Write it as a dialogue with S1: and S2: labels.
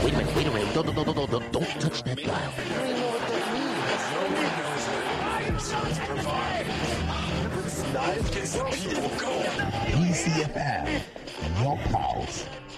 S1: Wait a minute, wait a minute. Don't touch that dial.
S2: PCFM, your pulse.